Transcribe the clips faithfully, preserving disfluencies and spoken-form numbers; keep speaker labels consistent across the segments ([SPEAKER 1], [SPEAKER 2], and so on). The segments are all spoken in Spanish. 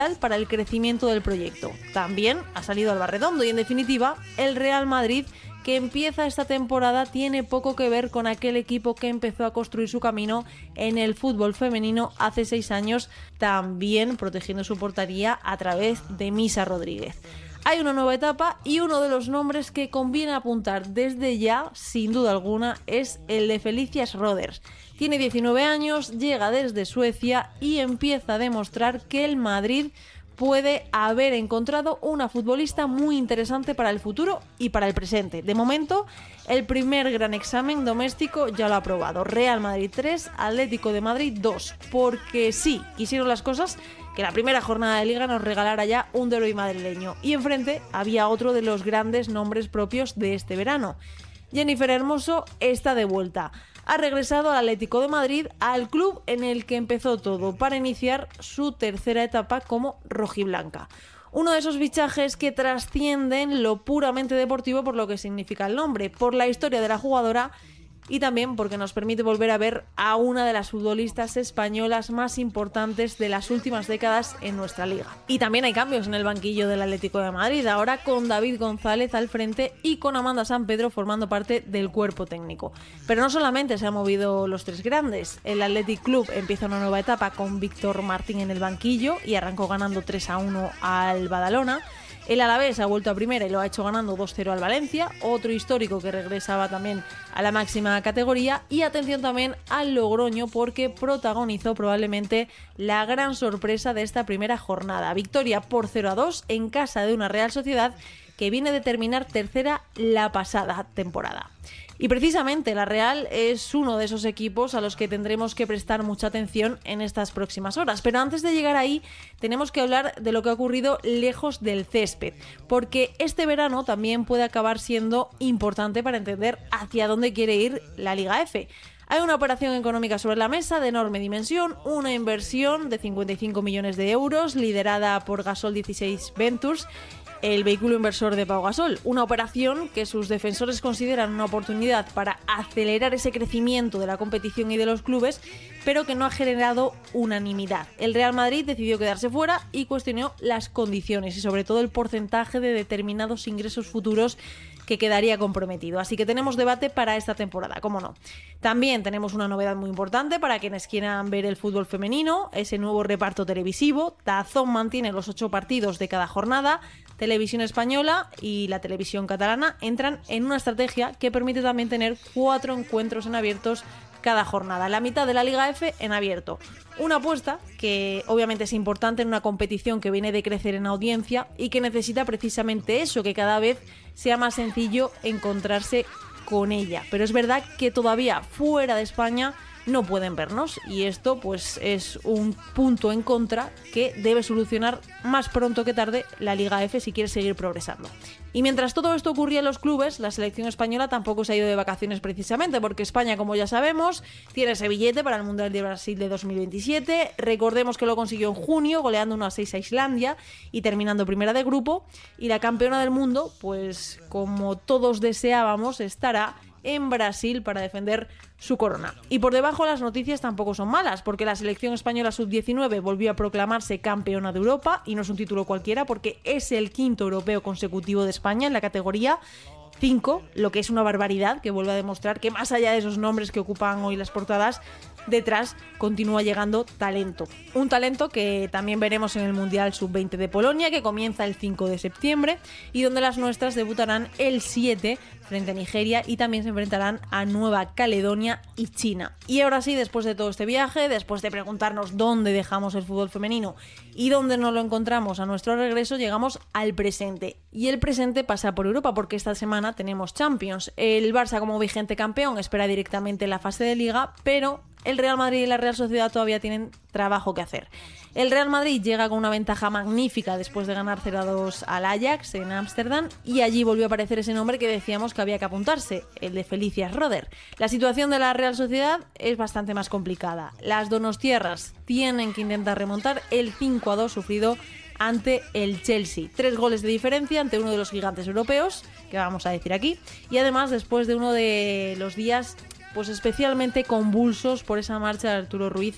[SPEAKER 1] para el crecimiento del proyecto. También ha salido Alba Redondo y, en definitiva, el Real Madrid, que empieza esta temporada, tiene poco que ver con aquel equipo que empezó a construir su camino en el fútbol femenino hace seis años, también protegiendo su portería a través de Misa Rodríguez. Hay una nueva etapa y uno de los nombres que conviene apuntar desde ya, sin duda alguna, es el de Felicia Schroeder. Tiene diecinueve años, llega desde Suecia y empieza a demostrar que el Madrid puede haber encontrado una futbolista muy interesante para el futuro y para el presente. De momento, el primer gran examen doméstico ya lo ha aprobado. Real Madrid tres, Atlético de Madrid dos. Porque sí, quisieron las cosas que la primera jornada de Liga nos regalara ya un derbi madrileño. Y enfrente había otro de los grandes nombres propios de este verano. Jennifer Hermoso está de vuelta. Ha regresado al Atlético de Madrid, al club en el que empezó todo, para iniciar su tercera etapa como rojiblanca. Uno de esos fichajes que trascienden lo puramente deportivo por lo que significa el nombre, por la historia de la jugadora y también porque nos permite volver a ver a una de las futbolistas españolas más importantes de las últimas décadas en nuestra liga. Y también hay cambios en el banquillo del Atlético de Madrid, ahora con David González al frente y con Amanda Sampedro formando parte del cuerpo técnico. Pero no solamente se han movido los tres grandes, el Athletic Club empieza una nueva etapa con Víctor Martín en el banquillo y arrancó ganando tres a uno al Badalona. El Alavés ha vuelto a primera y lo ha hecho ganando dos cero al Valencia, otro histórico que regresaba también a la máxima categoría. Y atención también al Logroño, porque protagonizó probablemente la gran sorpresa de esta primera jornada. Victoria por cero a dos en casa de una Real Sociedad que viene de terminar tercera la pasada temporada. Y precisamente la Real es uno de esos equipos a los que tendremos que prestar mucha atención en estas próximas horas. Pero antes de llegar ahí, tenemos que hablar de lo que ha ocurrido lejos del césped, porque este verano también puede acabar siendo importante para entender hacia dónde quiere ir la Liga F. Hay una operación económica sobre la mesa de enorme dimensión, una inversión de cincuenta y cinco millones de euros liderada por Gasol dieciséis Ventures, el vehículo inversor de Pau Gasol, una operación que sus defensores consideran una oportunidad para acelerar ese crecimiento de la competición y de los clubes, pero que no ha generado unanimidad. El Real Madrid decidió quedarse fuera y cuestionó las condiciones y sobre todo el porcentaje de determinados ingresos futuros que quedaría comprometido. Así que tenemos debate para esta temporada, cómo no. También tenemos una novedad muy importante para quienes quieran ver el fútbol femenino, ese nuevo reparto televisivo. DAZN mantiene los ocho partidos de cada jornada. Televisión Española y la televisión catalana entran en una estrategia que permite también tener cuatro encuentros en abiertos cada jornada, la mitad de la Liga F en abierto. Una apuesta que obviamente es importante en una competición que viene de crecer en audiencia y que necesita precisamente eso, que cada vez sea más sencillo encontrarse con ella. Pero es verdad que todavía fuera de España no pueden vernos y esto pues es un punto en contra que debe solucionar más pronto que tarde la Liga F si quiere seguir progresando. Y mientras todo esto ocurría en los clubes, la selección española tampoco se ha ido de vacaciones precisamente, porque España, como ya sabemos, tiene ese billete para el Mundial de Brasil de dos mil veintisiete. Recordemos que lo consiguió en junio, goleando uno a seis a Islandia y terminando primera de grupo. Y la campeona del mundo, pues como todos deseábamos, estará en Brasil para defender su corona. Y por debajo las noticias tampoco son malas, porque la selección española sub diecinueve volvió a proclamarse campeona de Europa, y no es un título cualquiera porque es el quinto europeo consecutivo de España en la categoría cinco, lo que es una barbaridad, que vuelve a demostrar que más allá de esos nombres que ocupan hoy las portadas, detrás continúa llegando talento. Un talento que también veremos en el Mundial sub veinte de Polonia, que comienza el cinco de septiembre y donde las nuestras debutarán el siete frente a Nigeria y también se enfrentarán a Nueva Caledonia y China. Y ahora sí, después de todo este viaje, después de preguntarnos dónde dejamos el fútbol femenino y dónde nos lo encontramos a nuestro regreso, llegamos al presente. Y el presente pasa por Europa, porque esta semana tenemos Champions. El Barça, como vigente campeón, espera directamente la fase de Liga, pero el Real Madrid y la Real Sociedad todavía tienen trabajo que hacer. El Real Madrid llega con una ventaja magnífica después de ganar cero a dos al Ajax en Ámsterdam, y allí volvió a aparecer ese nombre que decíamos que había que apuntarse, el de Felicia Schroeder. La situación de la Real Sociedad es bastante más complicada. Las donostiarras tienen que intentar remontar el cinco a dos sufrido ante el Chelsea. Tres goles de diferencia ante uno de los gigantes europeos, que vamos a decir aquí, y además después de uno de los días pues especialmente convulsos por esa marcha de Arturo Ruiz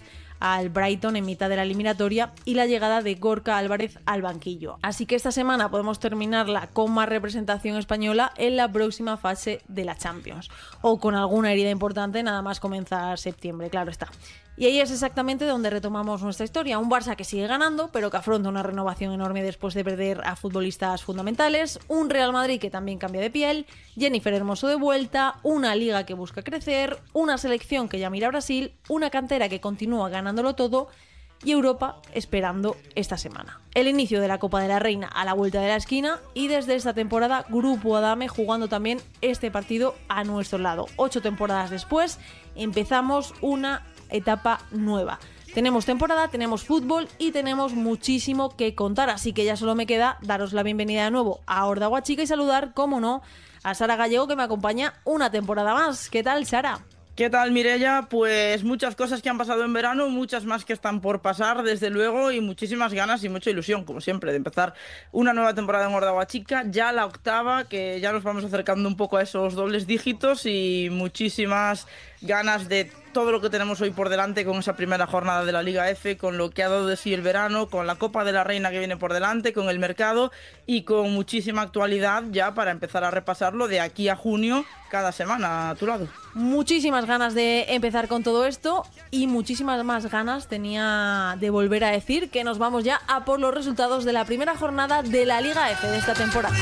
[SPEAKER 1] al Brighton en mitad de la eliminatoria y la llegada de Gorka Álvarez al banquillo. Así que esta semana podemos terminarla con más representación española en la próxima fase de la Champions. O con alguna herida importante nada más comenzar septiembre, claro está. Y ahí es exactamente donde retomamos nuestra historia. Un Barça que sigue ganando, pero que afronta una renovación enorme después de perder a futbolistas fundamentales. Un Real Madrid que también cambia de piel. Jennifer Hermoso de vuelta. Una liga que busca crecer. Una selección que ya mira a Brasil. Una cantera que continúa ganándolo todo. Y Europa esperando esta semana. El inicio de la Copa de la Reina a la vuelta de la esquina. Y desde esta temporada, Grupo Adame jugando también este partido a nuestro lado. Ocho temporadas después, empezamos una etapa nueva. Tenemos temporada, tenemos fútbol y tenemos muchísimo que contar, así que ya solo me queda daros la bienvenida de nuevo a Horda Guachica y saludar, como no, a Sara Gallego, que me acompaña una temporada más. ¿Qué tal, Sara?
[SPEAKER 2] ¿Qué tal, Mireia? Pues muchas cosas que han pasado en verano, muchas más que están por pasar, desde luego, y muchísimas ganas y mucha ilusión, como siempre, de empezar una nueva temporada en Horda Guachica, ya la octava, que ya nos vamos acercando un poco a esos dobles dígitos, y muchísimas ganas de todo lo que tenemos hoy por delante con esa primera jornada de la Liga F, con lo que ha dado de sí el verano, con la Copa de la Reina que viene por delante, con el mercado y con muchísima actualidad ya para empezar a repasarlo de aquí a junio cada semana a tu lado.
[SPEAKER 1] Muchísimas ganas de empezar con todo esto y muchísimas más ganas tenía de volver a decir que nos vamos ya a por los resultados de la primera jornada de la Liga F de esta temporada.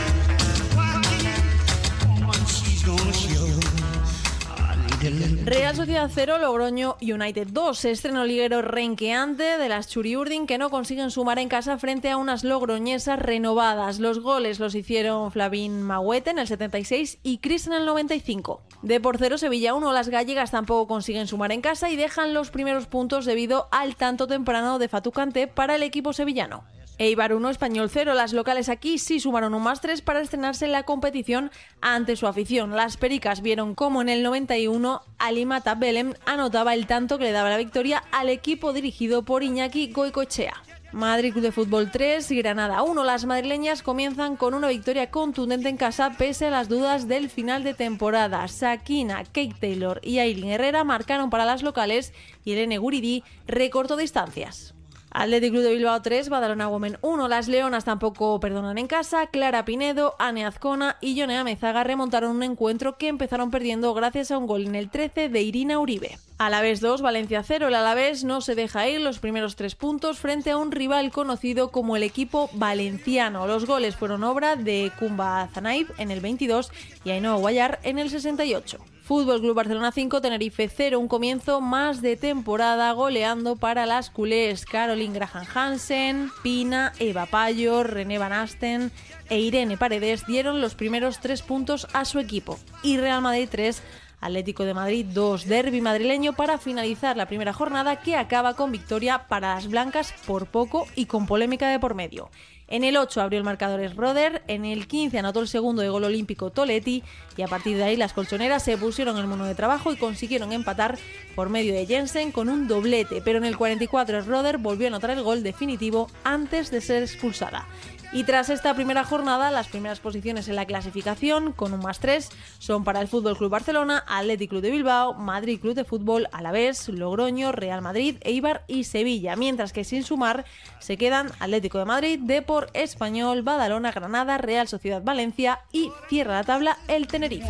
[SPEAKER 1] Real Sociedad cero, Logroño United dos. Estreno liguero renqueante de las Churiurdin, que no consiguen sumar en casa frente a unas logroñesas renovadas. Los goles los hicieron Flavín Mahuete en el setenta y seis y Cris en el noventa y cinco. De por cero, Sevilla uno. Las gallegas tampoco consiguen sumar en casa y dejan los primeros puntos debido al tanto temprano de Fatou Kanté para el equipo sevillano. Eibar uno, Español cero. Las locales aquí sí sumaron un más tres para estrenarse en la competición ante su afición. Las pericas vieron cómo en el noventa y uno Alima Tabelem anotaba el tanto que le daba la victoria al equipo dirigido por Iñaki Goicoechea. Madrid Club de Fútbol tres, Granada uno. Las madrileñas comienzan con una victoria contundente en casa pese a las dudas del final de temporada. Sakina, Kate Taylor y Aileen Herrera marcaron para las locales y Elene Guridi recortó distancias. Athletic Club de Bilbao tres, Badalona Women uno. Las leonas tampoco perdonan en casa. Clara Pinedo, Ane Azcona y Yonea Mezaga remontaron un encuentro que empezaron perdiendo gracias a un gol en el trece de Irina Uribe. Alavés dos, Valencia cero. El Alavés no se deja ir los primeros tres puntos frente a un rival conocido como el equipo valenciano. Los goles fueron obra de Kumba Zanaib en el veintidós y Ainhoa Guayar en el sesenta y ocho. Fútbol Club Barcelona cinco, Tenerife cero, un comienzo más de temporada goleando para las culés. Caroline Graham Hansen, Pina, Eva Payo, René Van Asten e Irene Paredes dieron los primeros tres puntos a su equipo. Y Real Madrid tres, Atlético de Madrid dos, derbi madrileño para finalizar la primera jornada, que acaba con victoria para las blancas por poco y con polémica de por medio. En el ocho abrió el marcador Schroeder, en el quince anotó el segundo de gol olímpico Toletti y a partir de ahí las colchoneras se pusieron el mono de trabajo y consiguieron empatar por medio de Jensen con un doblete, pero en el cuarenta y cuatro Schroeder volvió a anotar el gol definitivo antes de ser expulsada. Y tras esta primera jornada, las primeras posiciones en la clasificación, con un más tres, son para el Fútbol Club Barcelona, Athletic Club de Bilbao, Madrid Club de Fútbol, Alavés, Logroño, Real Madrid, Eibar y Sevilla, mientras que sin sumar se quedan Atlético de Madrid, Depor, Español, Badalona, Granada, Real Sociedad Valencia y cierra la tabla el Tenerife.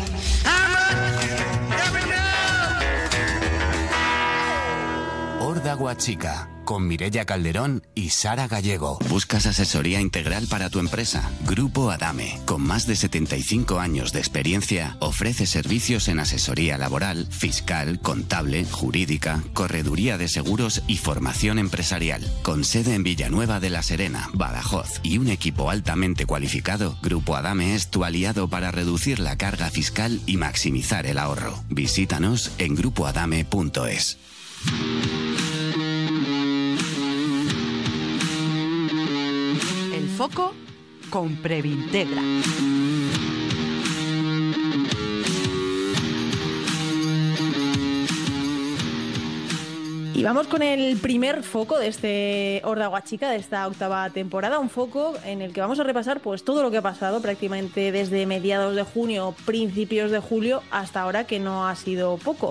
[SPEAKER 3] Horda Guachica, con Mireia Calderón y Sara Gallego. ¿Buscas asesoría integral para tu empresa? Grupo Adame, con más de setenta y cinco años de experiencia, ofrece servicios en asesoría laboral, fiscal, contable, jurídica, correduría de seguros y formación empresarial. Con sede en Villanueva de la Serena, Badajoz y un equipo altamente cualificado, Grupo Adame es tu aliado para reducir la carga fiscal y maximizar el ahorro. Visítanos en grupo adame punto es.
[SPEAKER 4] El foco con Previntegra.
[SPEAKER 1] Y vamos con el primer foco de este Horda Guachica, de esta octava temporada, un foco en el que vamos a repasar pues todo lo que ha pasado prácticamente desde mediados de junio, principios de julio, hasta ahora, que no ha sido poco.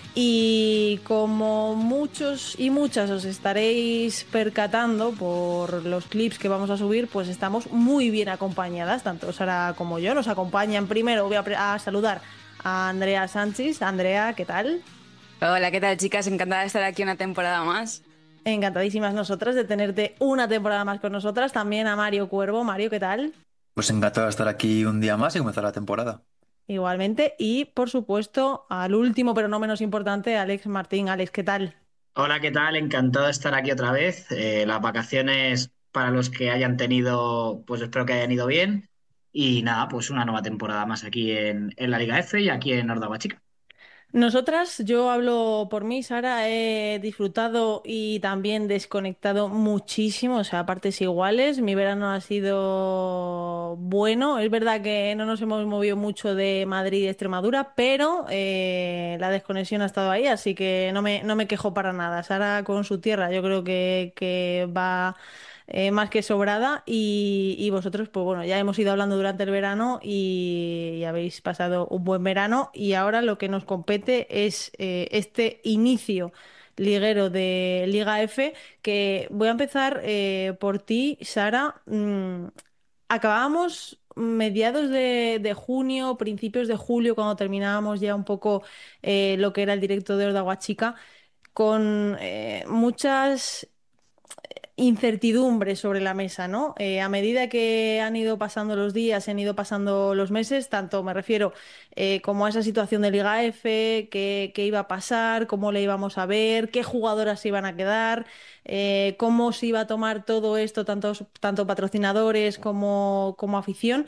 [SPEAKER 1] Y como muchos y muchas os estaréis percatando por los clips que vamos a subir, pues estamos muy bien acompañadas, tanto Sara como yo. Nos acompañan primero, voy a, pre- a saludar a Andrea Sánchez. Andrea, ¿qué tal?
[SPEAKER 5] Hola, ¿qué tal, chicas? Encantada de estar aquí una temporada más.
[SPEAKER 1] Encantadísimas nosotras de tenerte una temporada más con nosotras. También a Mario Cuervo. Mario, ¿qué tal?
[SPEAKER 6] Pues encantado de estar aquí un día más y comenzar la temporada.
[SPEAKER 1] Igualmente. Y por supuesto, al último, pero no menos importante, Alex Martín. Alex, ¿qué tal?
[SPEAKER 7] Hola, ¿qué tal? Encantado de estar aquí otra vez. Eh, las vacaciones para los que hayan tenido, pues espero que hayan ido bien. Y nada, pues una nueva temporada más aquí en, en la Liga F y aquí en Ordagua Chica.
[SPEAKER 1] Nosotras, yo hablo por mí, Sara, he disfrutado y también desconectado muchísimo, o sea, a partes iguales. Mi verano ha sido bueno. Es verdad que no nos hemos movido mucho de Madrid y Extremadura, pero eh, la desconexión ha estado ahí, así que no me, no me quejo para nada. Sara con su tierra, yo creo que, que va eh, más que sobrada y, y vosotros, pues bueno, ya hemos ido hablando durante el verano y, y habéis pasado un buen verano y ahora lo que nos compete es eh, este inicio liguero de Liga F, que voy a empezar eh, por ti, Sara. Mm, acabábamos mediados de, de junio, principios de julio, cuando terminábamos ya un poco eh, lo que era el directo de Ordaguachica, con eh, muchas incertidumbre sobre la mesa, ¿no? Eh, a medida que han ido pasando los días, han ido pasando los meses, tanto me refiero eh, como a esa situación de Liga F, qué, qué iba a pasar, cómo le íbamos a ver, qué jugadoras se iban a quedar, eh, cómo se iba a tomar todo esto, tantos, tanto patrocinadores como, como afición.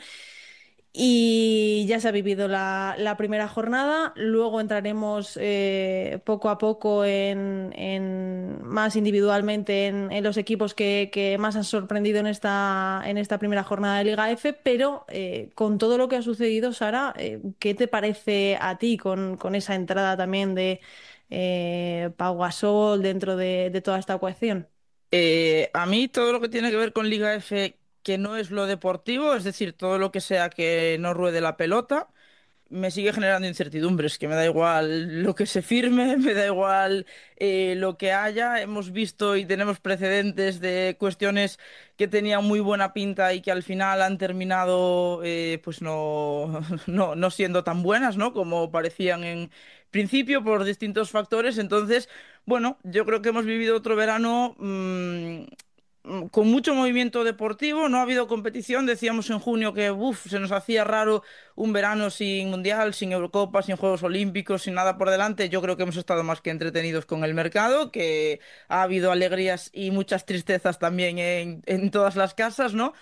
[SPEAKER 1] Y ya se ha vivido la, la primera jornada, luego entraremos eh, poco a poco en, en más individualmente en, en los equipos que, que más han sorprendido en esta, en esta primera jornada de Liga F, pero eh, con todo lo que ha sucedido, Sara, eh, ¿qué te parece a ti con, con esa entrada también de eh, Pau Gasol dentro de, de toda esta ecuación?
[SPEAKER 2] Eh, a mí todo lo que tiene que ver con Liga F, que no es lo deportivo, es decir, todo lo que sea que no ruede la pelota, me sigue generando incertidumbres, que me da igual lo que se firme, me da igual eh, lo que haya. Hemos visto y tenemos precedentes de cuestiones que tenían muy buena pinta y que al final han terminado eh, pues no, no, no siendo tan buenas, ¿no? Como parecían en principio por distintos factores. Entonces, bueno, yo creo que hemos vivido otro verano mm, mm, con mucho movimiento deportivo. No ha habido competición. Decíamos en junio que uf, se nos hacía raro un verano sin Mundial, sin Eurocopa, sin Juegos Olímpicos, sin nada por delante. Yo creo que hemos estado más que entretenidos con el mercado, que ha habido alegrías y muchas tristezas también en, en todas las casas, ¿no?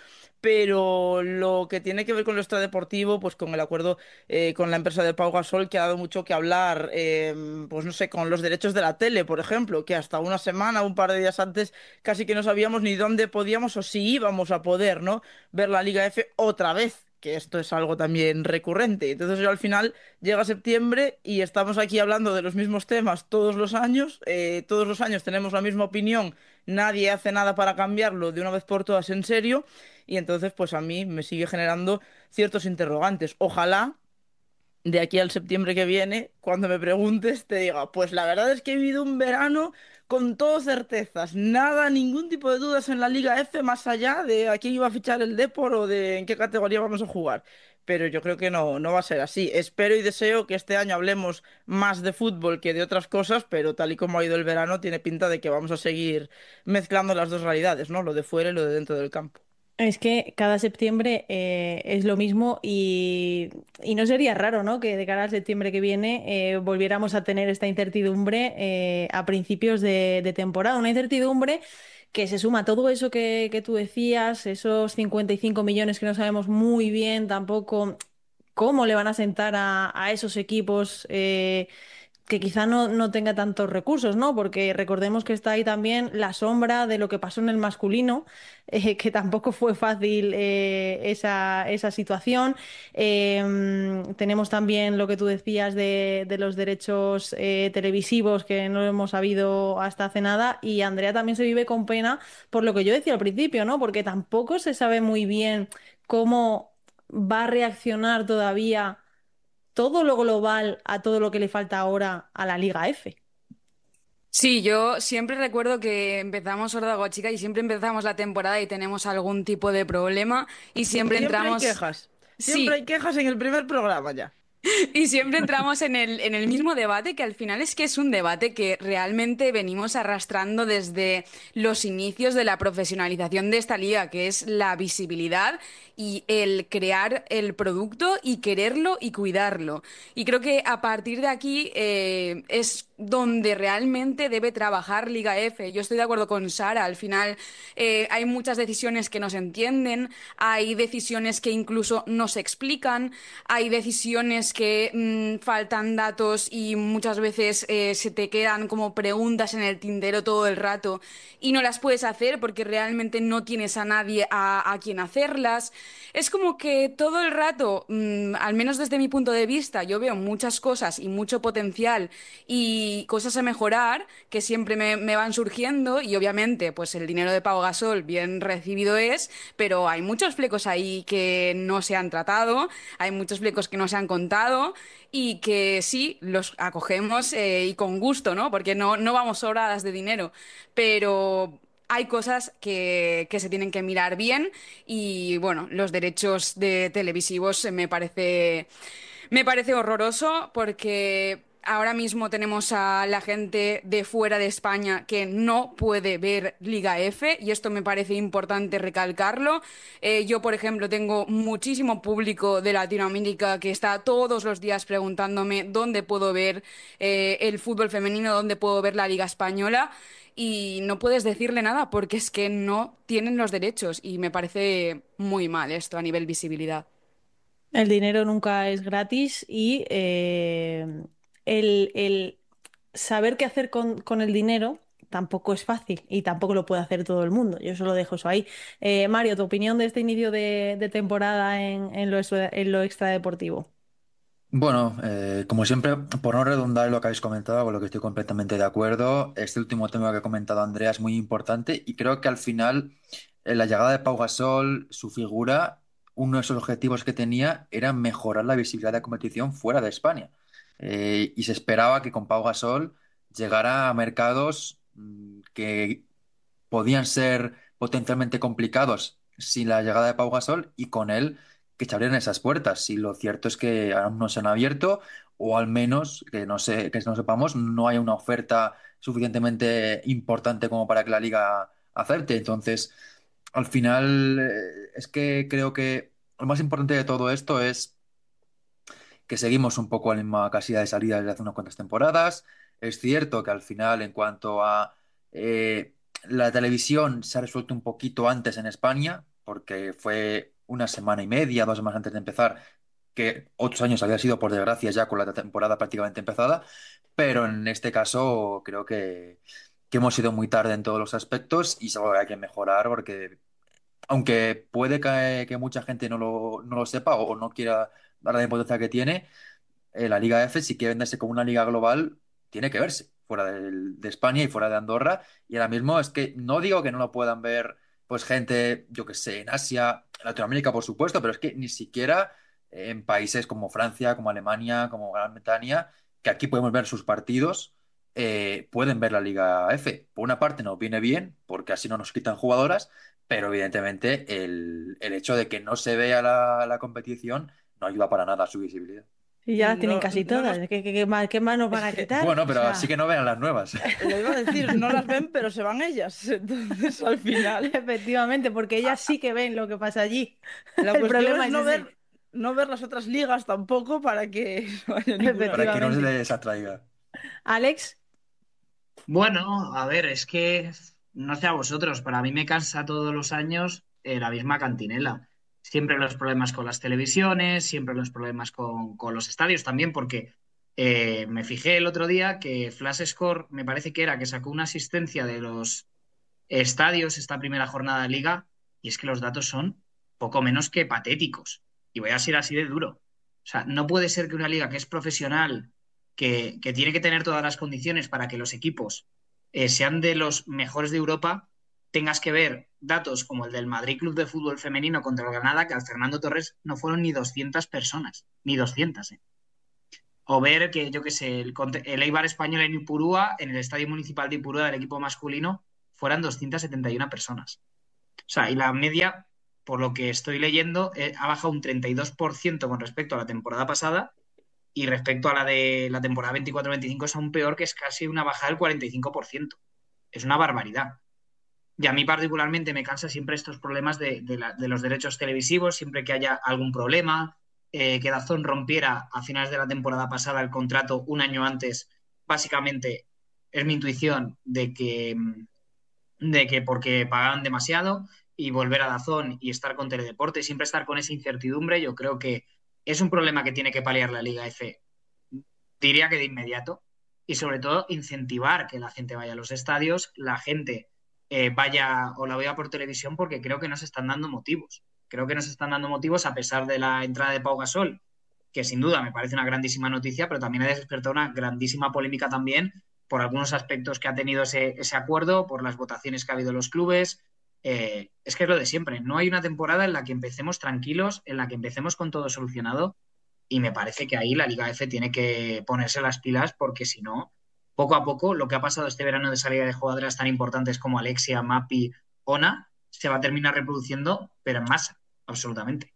[SPEAKER 2] Pero lo que tiene que ver con lo extradeportivo, pues con el acuerdo eh, con la empresa de Pau Gasol, que ha dado mucho que hablar, eh, pues no sé, con los derechos de la tele, por ejemplo, que hasta una semana, un par de días antes, casi que no sabíamos ni dónde podíamos o si íbamos a poder, ¿no? Ver la Liga F otra vez, que esto es algo también recurrente. Entonces yo al final llega septiembre y estamos aquí hablando de los mismos temas todos los años, eh, todos los años tenemos la misma opinión, nadie hace nada para cambiarlo de una vez por todas en serio, y entonces pues a mí me sigue generando ciertos interrogantes. Ojalá de aquí al septiembre que viene, cuando me preguntes, te diga, pues la verdad es que he vivido un verano con todo certezas, nada, ningún tipo de dudas en la Liga F más allá de a quién iba a fichar el Depor o de en qué categoría vamos a jugar. Pero yo creo que no, no va a ser así. Espero y deseo que este año hablemos más de fútbol que de otras cosas, pero tal y como ha ido el verano, tiene pinta de que vamos a seguir mezclando las dos realidades, ¿no? Lo de fuera y lo de dentro del campo.
[SPEAKER 1] Es que cada septiembre eh, es lo mismo y, y no sería raro, ¿no? Que de cara al septiembre que viene eh, volviéramos a tener esta incertidumbre eh, a principios de, de temporada. Una incertidumbre que se suma a todo eso que, que tú decías, esos cincuenta y cinco millones que no sabemos muy bien tampoco cómo le van a sentar a, a esos equipos. Eh, que quizá no, no tenga tantos recursos, ¿no? Porque recordemos que está ahí también la sombra de lo que pasó en el masculino, eh, que tampoco fue fácil eh, esa, esa situación. Eh, tenemos también lo que tú decías de, de los derechos eh, televisivos que no hemos sabido hasta hace nada y Andrea también se vive con pena por lo que yo decía al principio, ¿no? Porque tampoco se sabe muy bien cómo va a reaccionar todavía todo lo global a todo lo que le falta ahora a la Liga F.
[SPEAKER 5] Sí, yo siempre recuerdo que empezamos Horda Chica y siempre empezamos la temporada y tenemos algún tipo de problema y siempre
[SPEAKER 2] Siempre hay
[SPEAKER 5] entramos...
[SPEAKER 2] quejas. Siempre
[SPEAKER 5] Sí,
[SPEAKER 2] hay quejas en el primer programa ya.
[SPEAKER 5] y siempre entramos en el, en el mismo debate, que al final es que es un debate que realmente venimos arrastrando desde los inicios de la profesionalización de esta liga, que es la visibilidad y el crear el producto y quererlo y cuidarlo. Y creo que a partir de aquí eh, es donde realmente debe trabajar Liga F. Yo estoy de acuerdo con Sara, al final eh, hay muchas decisiones que no se entienden, hay decisiones que incluso no se explican, hay decisiones que mmm, faltan datos y muchas veces eh, se te quedan como preguntas en el tintero todo el rato y no las puedes hacer porque realmente no tienes a nadie a, a quien hacerlas. Es como que todo el rato, mmm, al menos desde mi punto de vista, yo veo muchas cosas y mucho potencial y cosas a mejorar que siempre me, me van surgiendo y obviamente pues el dinero de Pau Gasol bien recibido es, pero hay muchos flecos ahí que no se han tratado, hay muchos flecos que no se han contado y que sí, los acogemos eh, y con gusto, ¿no? Porque no, no vamos sobradas de dinero, pero hay cosas que, que se tienen que mirar bien y bueno, los derechos de televisivos eh, me parece, me parece horroroso porque ahora mismo tenemos a la gente de fuera de España que no puede ver Liga F y esto me parece importante recalcarlo. Eh, yo, por ejemplo, tengo muchísimo público de Latinoamérica que está todos los días preguntándome dónde puedo ver eh, el fútbol femenino, dónde puedo ver la Liga Española y no puedes decirle nada porque es que no tienen los derechos y me parece muy mal esto a nivel visibilidad.
[SPEAKER 1] El dinero nunca es gratis y eh, el, el saber qué hacer con, con el dinero tampoco es fácil y tampoco lo puede hacer todo el mundo. Yo solo dejo eso ahí. Eh, Mario, ¿tu opinión de este inicio de, de temporada en, en lo, extra- en lo extradeportivo?
[SPEAKER 6] Bueno, eh, como siempre, por no redundar en lo que habéis comentado, con lo que estoy completamente de acuerdo, este último tema que ha comentado Andrea es muy importante y creo que al final eh, la llegada de Pau Gasol, su figura, uno de esos objetivos que tenía era mejorar la visibilidad de la competición fuera de España. Eh, y se esperaba que con Pau Gasol llegara a mercados mm, que podían ser potencialmente complicados sin la llegada de Pau Gasol y con él que se abrieran esas puertas. Y lo cierto es que aún no se han abierto, o al menos que no sé, que no sepamos, no hay una oferta suficientemente importante como para que la liga acepte. Entonces, al final, eh, es que creo que lo más importante de todo esto es que seguimos un poco en la misma casilla de salida desde hace unas cuantas temporadas. Es cierto que al final, en cuanto a eh, la televisión, se ha resuelto un poquito antes en España, porque fue una semana y media, dos semanas antes de empezar, que otros años había sido, por desgracia, ya con la temporada prácticamente empezada, pero en este caso creo que, que hemos ido muy tarde en todos los aspectos y es algo que hay que mejorar porque aunque puede que, que mucha gente no lo, no lo sepa o no quiera dar la importancia que tiene, eh, la Liga F, si quiere venderse como una liga global, tiene que verse fuera del- de, España y fuera de Andorra. Y ahora mismo es que no digo que no lo puedan ver pues gente, yo que sé, en Asia, en Latinoamérica, por supuesto, pero es que ni siquiera eh, en países como Francia, como Alemania, como Gran Bretaña, que aquí podemos ver sus partidos, eh, pueden ver la Liga F. Por una parte nos viene bien, porque así no nos quitan jugadoras, pero evidentemente el, el hecho de que no se vea la, la competición no ayuda para nada a su visibilidad.
[SPEAKER 1] Y ya las tienen
[SPEAKER 2] No,
[SPEAKER 1] casi
[SPEAKER 2] no
[SPEAKER 1] todas.
[SPEAKER 2] nos-
[SPEAKER 1] ¿Qué, qué- qué más, qué más nos van
[SPEAKER 2] es
[SPEAKER 1] a
[SPEAKER 2] que
[SPEAKER 1] quitar?
[SPEAKER 6] Bueno,
[SPEAKER 1] O
[SPEAKER 6] pero así
[SPEAKER 1] sea,
[SPEAKER 6] que no vean las nuevas.
[SPEAKER 2] lo iba a decir, no las ven, pero se van ellas. Entonces, al final,
[SPEAKER 1] efectivamente, porque ellas sí que ven lo que pasa allí.
[SPEAKER 2] la
[SPEAKER 1] El
[SPEAKER 2] cuestión
[SPEAKER 1] problema
[SPEAKER 2] es
[SPEAKER 1] es
[SPEAKER 2] no
[SPEAKER 1] ese.
[SPEAKER 2] ver, no ver las otras ligas tampoco para que no haya ninguna
[SPEAKER 6] Para que no se
[SPEAKER 2] diferencia.
[SPEAKER 1] Efectivamente.
[SPEAKER 6] les atraiga.
[SPEAKER 1] Alex,
[SPEAKER 7] Bueno, a ver, es que no sé a vosotros, para mí me cansa todos los años eh, la misma cantinela. Siempre los problemas con las televisiones, siempre los problemas con, con los estadios también, porque eh, me fijé el otro día que Flash Score me parece que era que sacó una asistencia de los estadios esta primera jornada de liga y es que los datos son poco menos que patéticos. Y voy a ser así de duro. O sea, no puede ser que una liga que es profesional, que, que tiene que tener todas las condiciones para que los equipos eh, sean de los mejores de Europa, tengas que ver datos como el del Madrid Club de Fútbol Femenino contra el Granada, que al Fernando Torres no fueron ni doscientas personas, ni doscientas, ¿eh? O ver que, yo qué sé, el, conte- el Eibar español en Ipurúa, en el Estadio Municipal de Ipurúa del equipo masculino, fueran doscientas setenta y una personas. O sea, y la media, por lo que estoy leyendo, eh, ha bajado un treinta y dos por ciento con respecto a la temporada pasada y respecto a la de la temporada veinticuatro veinticinco es aún peor, que es casi una bajada del cuarenta y cinco por ciento. Es una barbaridad. Y a mí particularmente me cansa siempre estos problemas de, de, la, de los derechos televisivos, siempre que haya algún problema, eh, que DAZN rompiera a finales de la temporada pasada el contrato un año antes, básicamente es mi intuición de que, de que porque pagaban demasiado, y volver a DAZN y estar con Teledeporte, siempre estar con esa incertidumbre, yo creo que es un problema que tiene que paliar la Liga F, diría que de inmediato, y sobre todo incentivar que la gente vaya a los estadios, la gente eh, vaya o la vea por televisión, porque creo que nos están dando motivos. Creo que nos están dando motivos a pesar de la entrada de Pau Gasol, que sin duda me parece una grandísima noticia, pero también ha despertado una grandísima polémica también por algunos aspectos que ha tenido ese, ese acuerdo, por las votaciones que ha habido en los clubes. Eh, es que es lo de siempre. No hay una temporada en la que empecemos tranquilos, en la que empecemos con todo solucionado, y me parece que ahí la Liga F tiene que ponerse las pilas, porque si no, poco a poco, lo que ha pasado este verano de salida de jugadoras tan importantes como Alexia, Mapi, Ona, se va a terminar reproduciendo, pero en masa, absolutamente.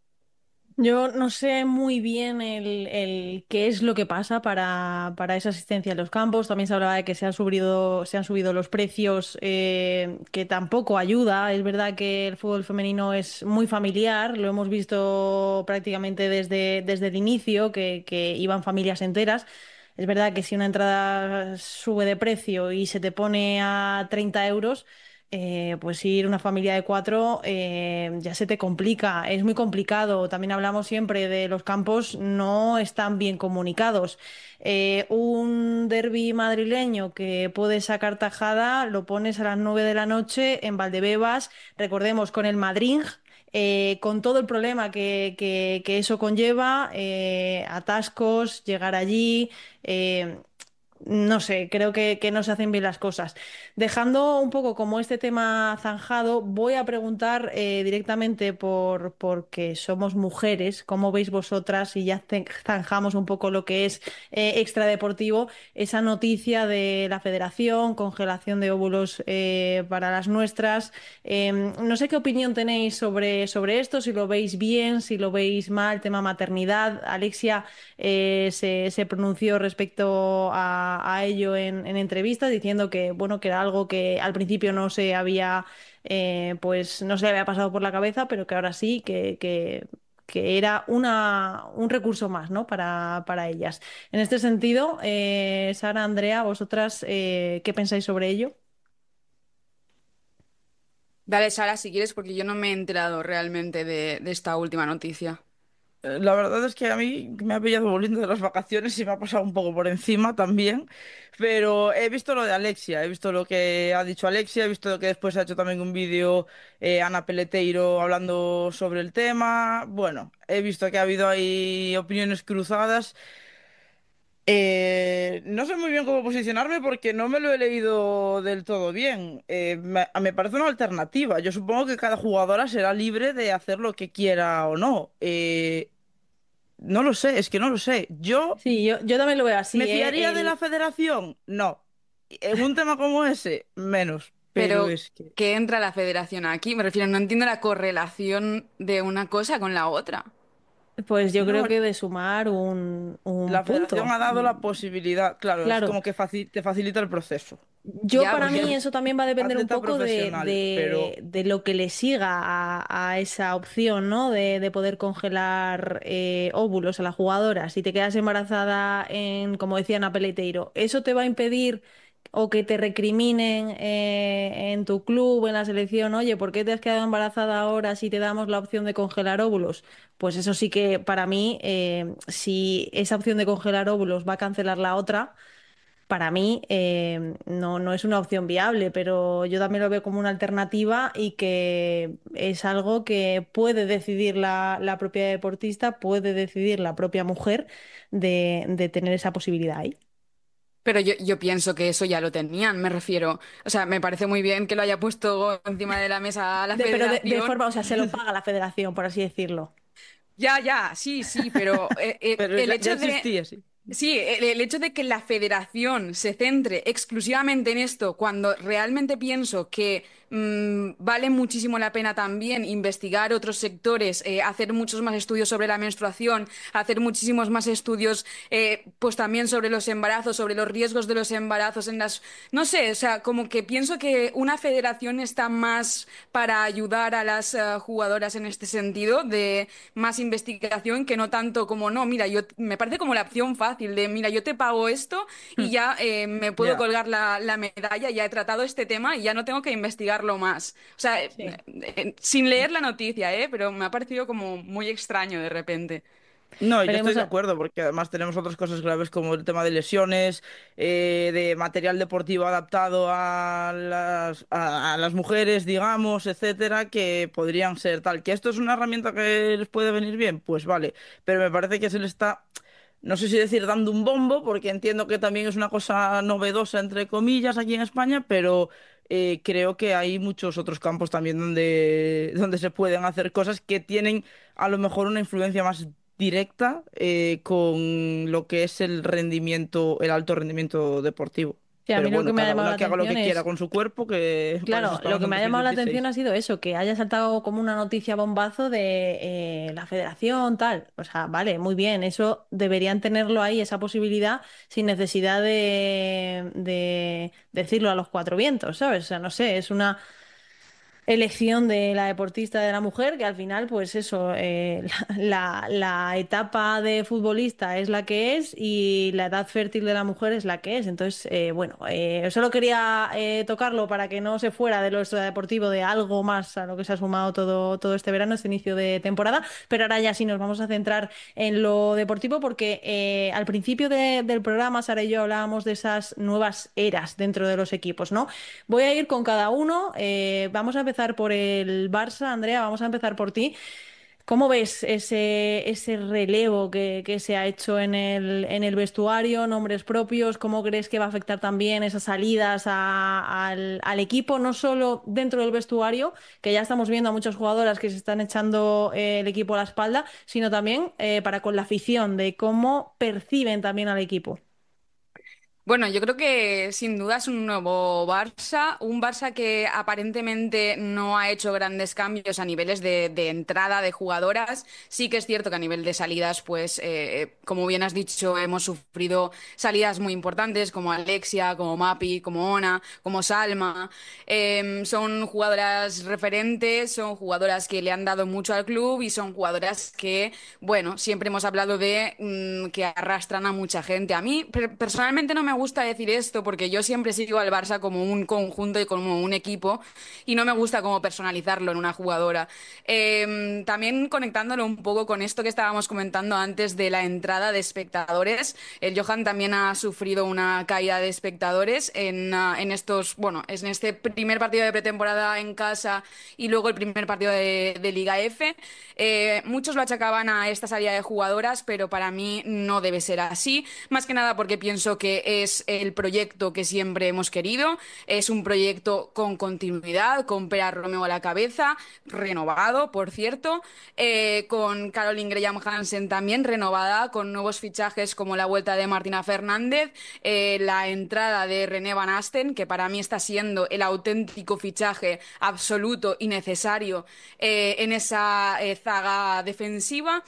[SPEAKER 1] Yo no sé muy bien el, el qué es lo que pasa para, para esa asistencia en los campos. También se hablaba de que se han subido, se han subido los precios, eh, que tampoco ayuda. Es verdad que el fútbol femenino es muy familiar, lo hemos visto prácticamente desde, desde el inicio, que, que iban familias enteras. Es verdad que si una entrada sube de precio y se te pone a treinta euros, eh, pues ir una familia de cuatro, eh, ya se te complica, es muy complicado. También hablamos siempre de los campos no están bien comunicados. Eh, un derbi madrileño que puede sacar tajada, lo pones a las nueve de la noche en Valdebebas, recordemos con el Madrid. Eh, con todo el problema que, que- que eso conlleva, eh, atascos, llegar allí, eh, no sé, creo que, que no se hacen bien las cosas. Dejando un poco como este tema zanjado, voy a preguntar eh, directamente por porque somos mujeres, ¿cómo veis vosotras? Y ya ce- zanjamos un poco lo que es eh, extradeportivo, esa noticia de la Federación, congelación de óvulos eh, para las nuestras. Em, no sé qué opinión tenéis sobre, sobre esto, si lo veis bien, si lo veis mal, tema maternidad. Alexia eh, se, se pronunció respecto a, a ello en, en entrevistas, diciendo que bueno, que era algo que al principio no se había eh, pues no se le había pasado por la cabeza, pero que ahora sí, que, que, que era una, un recurso más, ¿no? para, para ellas. En este sentido, eh, Sara, Andrea, vosotras, eh, ¿qué pensáis sobre ello?
[SPEAKER 5] Dale, Sara, si quieres, porque yo no me he enterado realmente de, de esta última noticia.
[SPEAKER 2] Eh, La verdad es que a mí me ha pillado volviendo de las vacaciones y me ha pasado un poco por encima también, pero he visto lo de Alexia, he visto lo que ha dicho Alexia, he visto que después ha hecho también un vídeo eh, Ana Peleteiro hablando sobre el tema. Bueno, he visto que ha habido ahí opiniones cruzadas. Eh, no sé muy bien cómo posicionarme porque no me lo he leído del todo bien. Eh, me, me parece una alternativa. Yo supongo que cada jugadora será libre de hacer lo que quiera o no. Eh, no lo sé, es que no lo sé. Yo
[SPEAKER 1] Sí, yo, yo también lo veo
[SPEAKER 2] me
[SPEAKER 1] así, ¿eh?
[SPEAKER 2] fiaría de la
[SPEAKER 1] El,
[SPEAKER 2] federación. No. En un tema como ese, menos. Pero
[SPEAKER 5] Pero,
[SPEAKER 2] es que
[SPEAKER 5] ¿qué entra la federación aquí? Me refiero, no entiendo la correlación de una cosa con la otra.
[SPEAKER 1] pues yo creo
[SPEAKER 2] no,
[SPEAKER 1] que de sumar un, un
[SPEAKER 2] la federación
[SPEAKER 1] punto.
[SPEAKER 2] ha dado la posibilidad. Claro, es
[SPEAKER 1] Claro,
[SPEAKER 2] como que faci- te facilita el proceso.
[SPEAKER 1] yo
[SPEAKER 5] Ya,
[SPEAKER 1] para
[SPEAKER 2] Porque
[SPEAKER 5] porque
[SPEAKER 1] mí
[SPEAKER 2] es
[SPEAKER 1] eso también va a depender un
[SPEAKER 2] atleta
[SPEAKER 1] poco de,
[SPEAKER 2] profesional, pero
[SPEAKER 1] de- de lo que le siga a, a esa opción, ¿no? De, de poder congelar eh, óvulos a la jugadora. Si te quedas embarazada en, como decía Ana Peleteiro, ¿eso te va a impedir o que te recriminen eh, en tu club, en la selección? Oye, ¿por qué te has quedado embarazada ahora si te damos la opción de congelar óvulos? Pues eso sí que para mí, eh, si esa opción de congelar óvulos va a cancelar la otra, para mí eh, no, no es una opción viable, pero yo también lo veo como una alternativa y que es algo que puede decidir la, la propia deportista, puede decidir la propia mujer de, de tener esa posibilidad ahí.
[SPEAKER 5] pero yo, yo pienso que eso ya lo tenían, me refiero. O sea, me parece muy bien que lo haya puesto encima de la mesa la
[SPEAKER 1] De- pero de, de
[SPEAKER 5] federación.
[SPEAKER 1] forma, o sea, se lo paga la federación, por así decirlo.
[SPEAKER 5] Ya, ya, sí, sí, pero eh, eh,
[SPEAKER 2] pero
[SPEAKER 5] el
[SPEAKER 2] ya, ya
[SPEAKER 5] hecho de,
[SPEAKER 2] existía, sí.
[SPEAKER 5] Sí, el, el hecho de que la federación se centre exclusivamente en esto, cuando realmente pienso que mm, vale muchísimo la pena también investigar otros sectores, eh, hacer muchos más estudios sobre la menstruación, hacer muchísimos más estudios, eh, pues también sobre los embarazos, sobre los riesgos de los embarazos en las... No sé, o sea, como que pienso que una federación está más para ayudar a las eh, jugadoras en este sentido, de más investigación, que no tanto como, no, mira, yo me parece como la opción fácil de, mira, yo te pago esto y ya eh, me puedo
[SPEAKER 2] Ya.
[SPEAKER 5] colgar la, la medalla, ya he tratado este tema y ya no tengo que investigarlo más. O sea, eh,
[SPEAKER 1] Sí.
[SPEAKER 5] eh, sin leer la noticia, ¿eh? Pero me ha parecido como muy extraño de repente.
[SPEAKER 2] No, yo estoy
[SPEAKER 1] Veremos
[SPEAKER 2] de
[SPEAKER 1] a-
[SPEAKER 2] acuerdo, porque además tenemos otras cosas graves como el tema de lesiones, eh, de material deportivo adaptado a las, a, a las mujeres, digamos, etcétera, que podrían ser tal. ¿Que esto es una herramienta que les puede venir bien? Pues vale, pero me parece que se le está, no sé si decir dando un bombo, porque entiendo que también es una cosa novedosa, entre comillas, aquí en España, pero eh, creo que hay muchos otros campos también donde, donde se pueden hacer cosas que tienen a lo mejor una influencia más directa eh, con lo que es el rendimiento, el alto rendimiento deportivo.
[SPEAKER 1] Sí, a
[SPEAKER 2] Pero
[SPEAKER 1] mí lo que
[SPEAKER 2] bueno,
[SPEAKER 1] me ha
[SPEAKER 2] cada
[SPEAKER 1] llamado la
[SPEAKER 2] una que haga lo
[SPEAKER 1] atención
[SPEAKER 2] que quiera
[SPEAKER 1] es,
[SPEAKER 2] con su cuerpo, que para eso
[SPEAKER 1] claro, lo
[SPEAKER 2] estamos
[SPEAKER 1] que
[SPEAKER 2] en
[SPEAKER 1] me ha llamado la atención
[SPEAKER 2] dos mil veintiséis.
[SPEAKER 1] ha sido eso, que haya saltado como una noticia bombazo de eh, la federación, tal. O sea, vale, muy bien, eso deberían tenerlo ahí, esa posibilidad, sin necesidad de, de decirlo a los cuatro vientos, ¿sabes? O sea, no sé, es una elección de la deportista de la mujer, que al final, pues eso, eh, la, la- la etapa de futbolista es la que es y la edad fértil de la mujer es la que es. Entonces, eh, bueno, eh, solo quería eh, tocarlo para que no se fuera de lo extradeportivo de algo más a lo que se ha sumado todo, todo este verano, este inicio de temporada, pero ahora ya sí nos vamos a centrar en lo deportivo porque eh, al principio de- del programa, Sara y yo hablábamos de esas nuevas eras dentro de los equipos, ¿no? Voy a ir con cada uno. Eh, vamos a empezar por el Barça, Andrea, vamos a empezar por ti. ¿Cómo ves ese, ese relevo que, que se ha hecho en el, en el vestuario, nombres propios? ¿Cómo crees que va a afectar también esas salidas a- al, al equipo, no solo dentro del vestuario, que ya estamos viendo a muchas jugadoras que se están echando eh, el equipo a la espalda, sino también eh, para con la afición, de cómo perciben también al equipo?
[SPEAKER 5] Bueno, yo creo que sin duda es un nuevo Barça, un Barça que aparentemente no ha hecho grandes cambios a niveles de, de entrada de jugadoras. Sí que es cierto que a nivel de salidas, pues eh, como bien has dicho, hemos sufrido salidas muy importantes como Alexia, como Mapi, como Ona, como Salma. Em, son jugadoras referentes, son jugadoras que le han dado mucho al club y son jugadoras que, bueno, siempre hemos hablado de mm, que arrastran a mucha gente. A mí per- personalmente no me gusta decir esto porque yo siempre sigo al Barça como un conjunto y como un equipo y no me gusta como personalizarlo en una jugadora. Eh, también conectándolo un poco con esto que estábamos comentando antes de la entrada de espectadores, el Johan también ha sufrido una caída de espectadores en, uh, en estos, bueno, en este primer partido de pretemporada en casa y luego el primer partido de, de Liga F. Eh, muchos lo achacaban a esta salida de jugadoras, pero para mí no debe ser así. Más que nada porque pienso que es el proyecto que siempre hemos querido. Es un proyecto con continuidad, con Pera Romeo a la cabeza, renovado, por cierto, eh, con Caroline Graham Hansen también renovada, con nuevos fichajes como la vuelta de Martina Fernández, eh, la entrada de René Van Asten, que para mí está siendo el auténtico fichaje absoluto y necesario eh, en esa eh, zaga defensiva.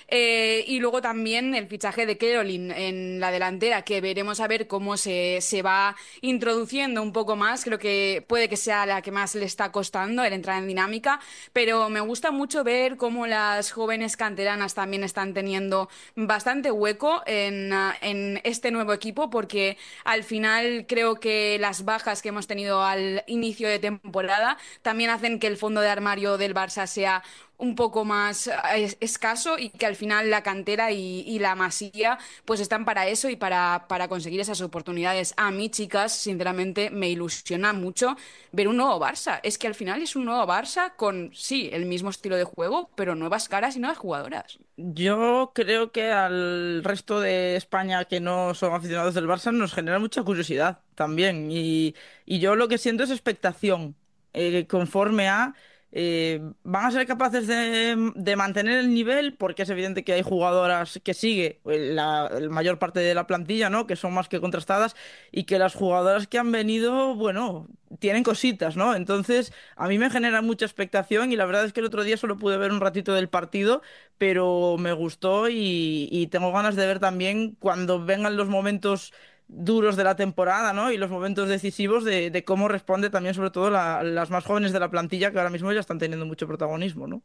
[SPEAKER 5] Eh, y luego también el fichaje de Caroline en la delantera, que veremos a ver cómo se, se va introduciendo un poco más. Creo que puede que sea la que más le está costando el entrar en dinámica, pero me gusta mucho ver cómo las jóvenes canteranas también están teniendo bastante hueco en, ah, en este nuevo equipo, porque al final creo que las bajas que hemos tenido al inicio de temporada también hacen que el fondo de armario del Barça sea un poco más eh, escaso y que al final la cantera y, y la masía pues están para eso y para, para conseguir esas oportunidades. A mí, chicas, sinceramente me ilusiona mucho ver un nuevo Barça. Es que al final es un nuevo Barça con, sí, el mismo estilo de juego, pero nuevas caras y nuevas jugadoras.
[SPEAKER 2] Yo creo que al resto de España que no son aficionados del Barça nos genera mucha curiosidad también. Y, y yo lo que siento es expectación, eh, conforme a eh, ¿van a ser capaces de, de mantener el nivel? Porque es evidente que hay jugadoras que sigue eh, la, la mayor parte de la plantilla, ¿no? Que son más que contrastadas y que las jugadoras que han venido, bueno, tienen cositas, ¿no? Entonces, a mí me genera mucha expectación y la verdad es que el otro día solo pude ver un ratito del partido, pero me gustó y, y tengo ganas de ver también cuando vengan los momentos duros de la temporada, ¿no? Y los momentos decisivos de, de cómo responde también, sobre todo, la- las más jóvenes de la plantilla que ahora mismo ya están teniendo mucho protagonismo, ¿no?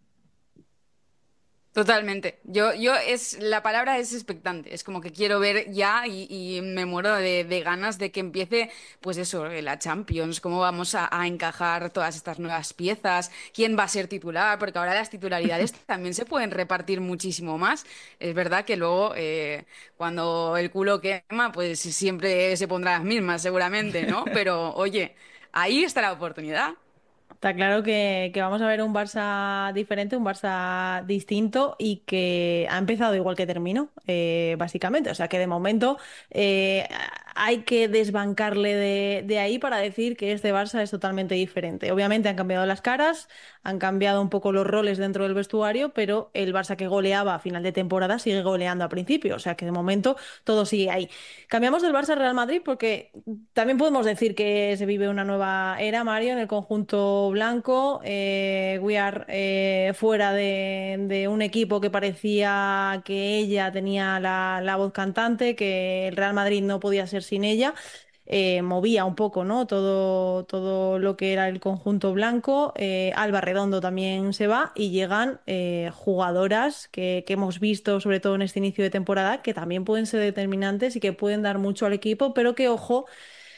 [SPEAKER 5] Totalmente. Yo, yo es, la palabra es expectante. Es como que quiero ver ya y, y me muero de, de ganas de que empiece, pues eso, eh, la Champions, cómo vamos a, a encajar todas estas nuevas piezas, quién va a ser titular, porque ahora las titularidades también se pueden repartir muchísimo más. Es verdad que luego, eh, cuando el culo quema, pues siempre se pondrá las mismas, seguramente, ¿no? Pero oye, ahí está la oportunidad.
[SPEAKER 1] Está claro que, que vamos a ver un Barça diferente, un Barça distinto y que ha empezado igual que terminó, eh, básicamente. O sea que de momento eh, hay que desbancarle de, de ahí para decir que este Barça es totalmente diferente. Obviamente han cambiado las caras, han cambiado un poco los roles dentro del vestuario, pero el Barça que goleaba a final de temporada sigue goleando a principio. O sea que de momento todo sigue ahí. Cambiamos del Barça al Real Madrid porque también podemos decir que se vive una nueva era, Mario, en el conjunto blanco. Eh, We Are eh, fuera de, de un equipo que parecía que ella tenía la, la voz cantante, que el Real Madrid no podía ser sin ella. Eh, movía un poco, ¿no? Todo, todo lo que era el conjunto blanco. Eh, Alba Redondo también se va y llegan eh, jugadoras que, que hemos visto, sobre todo en este inicio de temporada, que también pueden ser determinantes y que pueden dar mucho al equipo, pero que, ojo,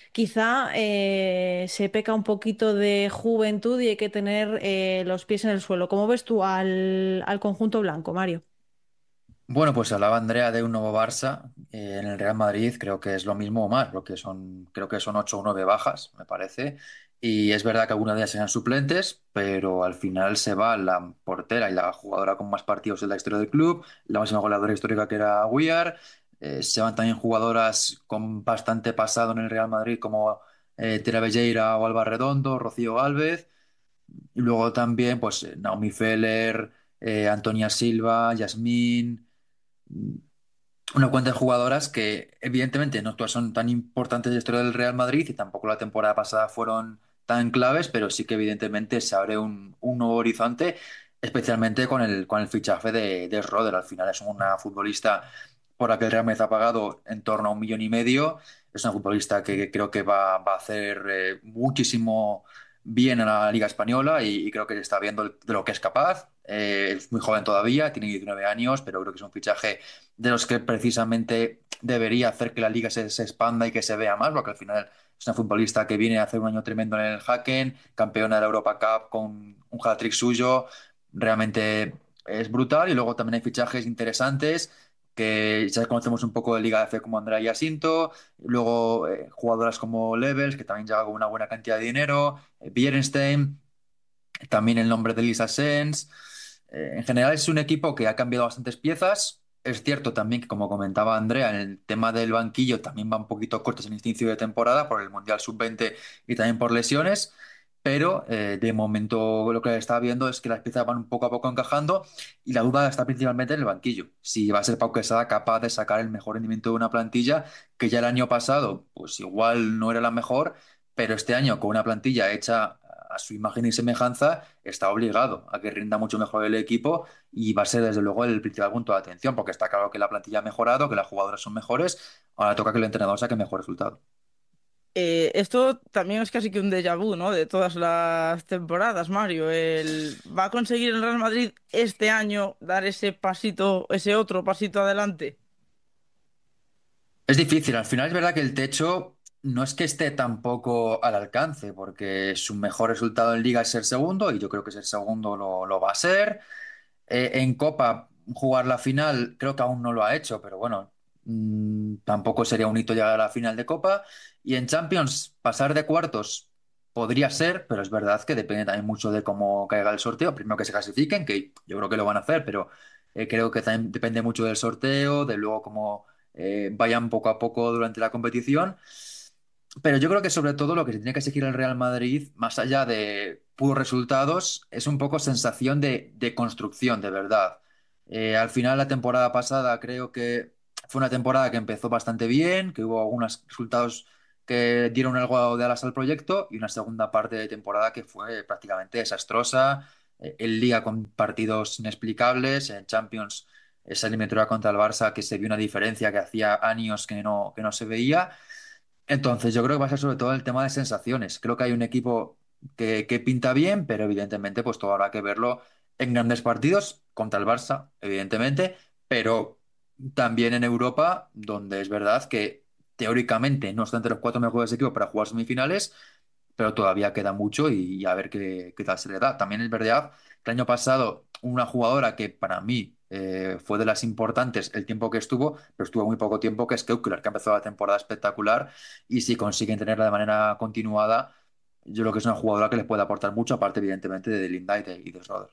[SPEAKER 1] quizá eh, se peca un poquito de juventud y hay que tener eh, los pies en el suelo. ¿Cómo ves tú al, al conjunto blanco, Mario?
[SPEAKER 6] Bueno, pues hablaba Andrea de un nuevo Barça eh, en el Real Madrid, creo que es lo mismo o más, porque son, creo que son ocho o nueve bajas, me parece. Y es verdad que algunas de ellas eran suplentes, pero al final se va la portera y la jugadora con más partidos en la historia del club, la máxima goleadora histórica que era Weir. Eh, se van también jugadoras con bastante pasado en el Real Madrid como eh, Tere Belleira o Alba Redondo, Rocío Gálvez. Y luego también pues eh, Naomi Feller, eh, Antonia Silva, Yasmín, una cuenta de jugadoras que evidentemente no todas son tan importantes en la historia del Real Madrid y tampoco la temporada pasada fueron tan claves, pero sí que evidentemente se abre un, un nuevo horizonte, especialmente con el, con el fichaje de, de Schroeder. Al final es una futbolista por la que el Real Madrid ha pagado en torno a un millón y medio. Es una futbolista que creo que va, va a hacer eh, muchísimo bien en la Liga Española y, y creo que se está viendo de lo que es capaz. Eh, es muy joven todavía, tiene diecinueve años, pero creo que es un fichaje de los que precisamente debería hacer que la liga se, se expanda y que se vea más, porque al final es una futbolista que viene a hacer un año tremendo en el Hacken, campeona de la Europa Cup con un hat-trick suyo, realmente es brutal y luego también hay fichajes interesantes que ya conocemos un poco de Liga F como Andrea Jacinto, luego eh, jugadoras como Levels, que también llega con una buena cantidad de dinero, eh, Bierenstein, también el nombre de Lisa Sens. Eh, en general es un equipo que ha cambiado bastantes piezas. Es cierto también que, como comentaba Andrea, en el tema del banquillo también va un poquito cortos en este inicio de temporada por el Mundial sub veinte y también por lesiones, pero eh, de momento lo que está viendo es que las piezas van poco a poco encajando y la duda está principalmente en el banquillo. Si va a ser Pau Quesada capaz de sacar el mejor rendimiento de una plantilla que ya el año pasado pues igual no era la mejor, pero este año con una plantilla hecha a su imagen y semejanza, está obligado a que rinda mucho mejor el equipo y va a ser desde luego el principal punto de atención, porque está claro que la plantilla ha mejorado, que las jugadoras son mejores, ahora toca que el entrenador saque mejor resultado.
[SPEAKER 2] Eh, esto también es casi que un déjà vu, ¿no? De todas las temporadas, Mario. El... ¿Va a conseguir el Real Madrid este año dar ese pasito, ese otro pasito adelante?
[SPEAKER 6] Es difícil, al final es verdad que el techo no es que esté tampoco al alcance, porque su mejor resultado en liga es ser segundo y yo creo que ser segundo lo, lo va a ser. Eh, en Copa, jugar la final, creo que aún no lo ha hecho, pero bueno, mm, tampoco sería un hito llegar a la final de Copa. Y en Champions, pasar de cuartos podría ser, pero es verdad que depende también mucho de cómo caiga el sorteo. Primero que se clasifiquen, que yo creo que lo van a hacer, pero eh, creo que también depende mucho del sorteo, de luego cómo eh, vayan poco a poco durante la competición. Pero yo creo que sobre todo lo que se tiene que exigir el Real Madrid, más allá de puros resultados, es un poco sensación de, de construcción, de verdad. Eh, al final, la temporada pasada creo que fue una temporada que empezó bastante bien, que hubo algunos resultados que dieron algo de alas al proyecto y una segunda parte de temporada que fue prácticamente desastrosa, eh, en Liga con partidos inexplicables, en Champions esa eliminatoria contra el Barça que se vio una diferencia que hacía años que no, que no se veía. Entonces yo creo que va a ser sobre todo el tema de sensaciones. Creo que hay un equipo que, que pinta bien, pero evidentemente pues todo habrá que verlo en grandes partidos contra el Barça, evidentemente, pero también en Europa, donde es verdad que teóricamente no está entre los cuatro mejores equipos para jugar semifinales, pero todavía queda mucho y, y a ver qué, qué tal se le da. También es verdad que el año pasado una jugadora que para mí eh, fue de las importantes el tiempo que estuvo, pero estuvo muy poco tiempo, que es Keukler, que ha empezado la temporada espectacular y si consiguen tenerla de manera continuada, yo creo que es una jugadora que les puede aportar mucho, aparte evidentemente de Linda y de, y de Schroeder.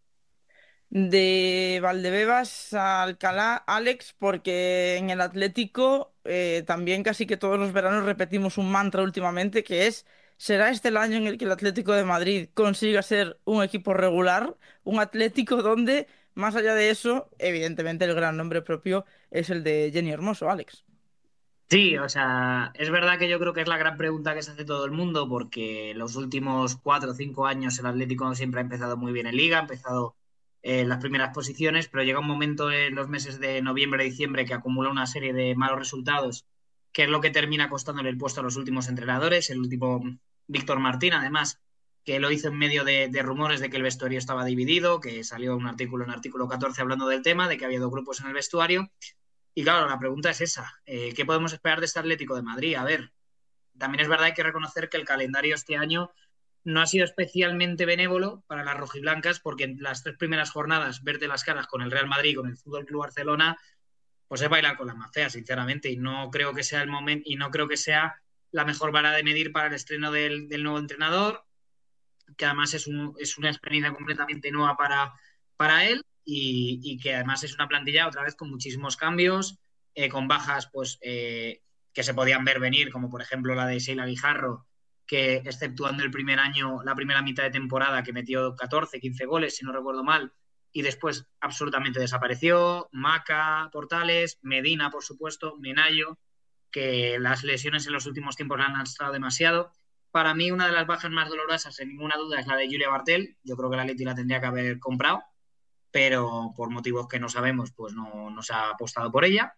[SPEAKER 2] De Valdebebas a Alcalá, Alex, porque en el Atlético eh, también casi que todos los veranos repetimos un mantra últimamente que es, ¿será este el año en el que el Atlético de Madrid consiga ser un equipo regular? Un Atlético donde, más allá de eso, evidentemente el gran nombre propio es el de Jenny Hermoso, Alex.
[SPEAKER 7] Sí, o sea, es verdad que yo creo que es la gran pregunta que se hace todo el mundo, porque los últimos cuatro o cinco años el Atlético siempre ha empezado muy bien en Liga, ha empezado en las primeras posiciones, pero llega un momento en los meses de noviembre y diciembre que acumula una serie de malos resultados, que es lo que termina costándole el puesto a los últimos entrenadores, el último Víctor Martín, además, que lo hizo en medio de, de rumores de que el vestuario estaba dividido, que salió un artículo en artículo catorce hablando del tema, de que había dos grupos en el vestuario. Y claro, la pregunta es esa, eh, ¿qué podemos esperar de este Atlético de Madrid? A ver, también es verdad, hay que reconocer que el calendario este año no ha sido especialmente benévolo para las rojiblancas, porque en las tres primeras jornadas verte las caras con el Real Madrid y con el Fútbol Club Barcelona, pues es bailar con las más feas, sinceramente, y no creo que sea el momento, y no creo que sea la mejor vara de medir para el estreno del, del nuevo entrenador, que además es, un, es una experiencia completamente nueva para, para él y, y, que además es una plantilla otra vez con muchísimos cambios, eh, con bajas pues eh, que se podían ver venir, como por ejemplo la de Sheila Guijarro, que exceptuando el primer año, la primera mitad de temporada, que metió catorce, quince goles, si no recuerdo mal, y después absolutamente desapareció, Maca, Portales, Medina, por supuesto, Menayo, que las lesiones en los últimos tiempos le han lastrado demasiado. Para mí, una de las bajas más dolorosas, sin ninguna duda, es la de Julia Bartel. Yo creo que la Leti la tendría que haber comprado, pero por motivos que no sabemos, pues no, no se ha apostado por ella.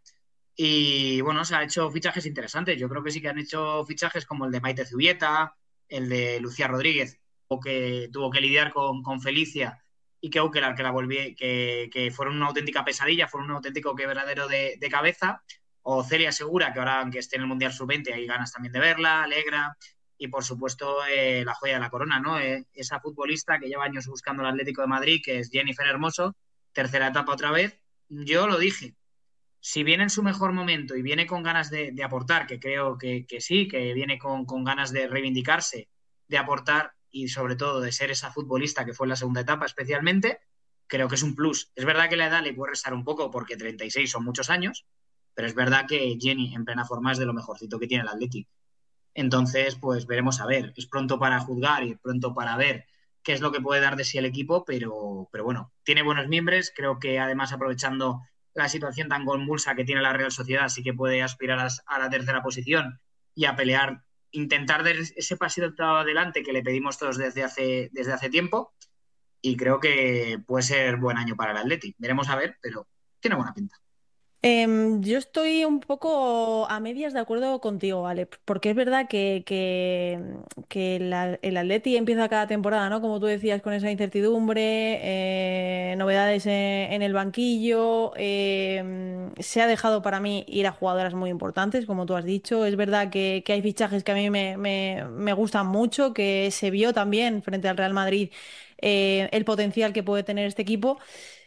[SPEAKER 7] Y bueno, se han hecho fichajes interesantes. Yo creo que sí que han hecho fichajes como el de Maite Zubieta, el de Lucía Rodríguez, o que tuvo que lidiar con, con Felicia, y que Aukelar, que la volví, que, que fueron una auténtica pesadilla, fueron un auténtico quebradero de, de cabeza. O Celia Segura, que ahora, aunque esté en el Mundial sub veinte, hay ganas también de verla, Alegra. Y por supuesto, eh, la joya de la corona, ¿no? Eh, esa futbolista que lleva años buscando el Atlético de Madrid, que es Jennifer Hermoso, tercera etapa otra vez. Yo lo dije, si viene en su mejor momento y viene con ganas de, de aportar, que creo que, que sí, que viene con, con ganas de reivindicarse, de aportar y sobre todo de ser esa futbolista que fue en la segunda etapa especialmente, creo que es un plus. Es verdad que la edad le puede restar un poco porque treinta y seis son muchos años, pero es verdad que Jenny en plena forma es de lo mejorcito que tiene el Atlético. Entonces, pues veremos a ver. Es pronto para juzgar y pronto para ver qué es lo que puede dar de sí el equipo, pero, pero bueno, tiene buenos miembros. Creo que además, aprovechando la situación tan convulsa que tiene la Real Sociedad, sí que puede aspirar a, a la tercera posición y a pelear, intentar dar ese pasito adelante que le pedimos todos desde hace, desde hace tiempo. Y creo que puede ser buen año para el Atleti. Veremos a ver, pero tiene buena pinta.
[SPEAKER 1] Em, yo estoy un poco a medias de acuerdo contigo, Ale, porque es verdad que, que, que la- el Atleti empieza cada temporada, ¿no? Como tú decías, con esa incertidumbre, eh, novedades en, en el banquillo, em, se ha dejado para mí ir a jugadoras muy importantes, como tú has dicho. Es verdad que, que hay fichajes que a mí me, me, me gustan mucho, que se vio también frente al Real Madrid eh, el potencial que puede tener este equipo.